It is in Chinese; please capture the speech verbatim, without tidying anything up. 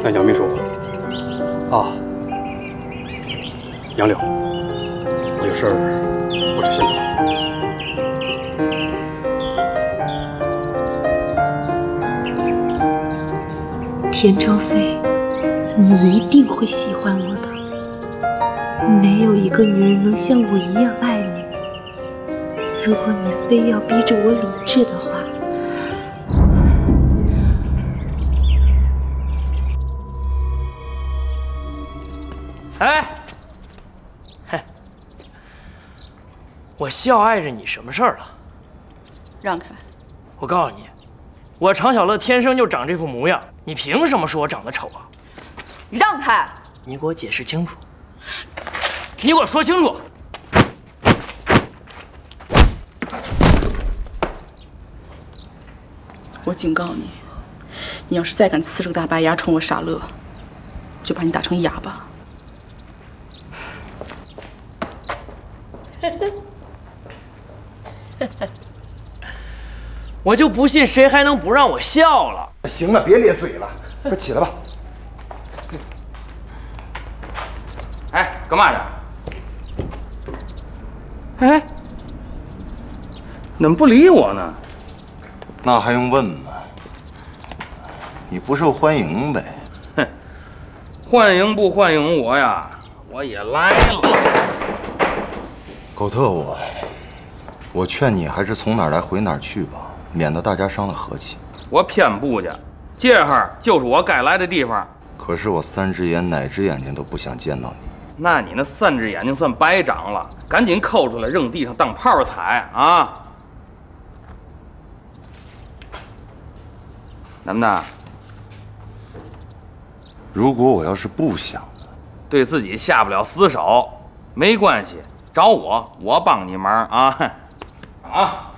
那杨秘书，啊，杨柳，我有事儿，我就先走。 田周飞，你一定会喜欢我的。没有一个女人能像我一样爱你。如果你非要逼着我理智的话， 哎，嘿，我笑爱着你什么事儿了？ 让开！ 我告诉你，我常小乐天生就长这副模样，你凭什么说我长得丑啊？ 让开！ 你给我解释清楚！你给我说清楚！ 我警告你，你要是再敢呲着个大白牙冲我傻乐，就把你打成哑巴。 我就不信谁还能不让我笑了。 行了，别咧嘴了，快起来吧。 哎，干嘛去？ 哎，怎么不理我呢？ 那还用问吗？你不受欢迎呗。 哼，欢迎不欢迎我呀？我也来了。 狗特务，我劝你还是从哪儿来回哪儿去吧，免得大家伤了和气。 我偏不去，这儿就是我该来的地方。 可是我三只眼哪只眼睛都不想见到你。 那你那三只眼睛算白长了，赶紧抠出来扔地上当炮踩啊！能不能？ 如果我要是不想， 对自己下不了死手，没关系，找我，我帮你忙啊！啊！